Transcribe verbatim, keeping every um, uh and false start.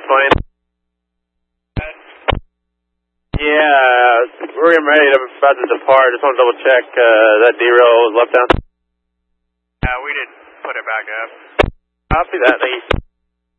plane. Yeah, we're getting ready to about to depart. Just want to double check uh, that derail was left down. Yeah, we didn't put it back up. Copy that. Thank you.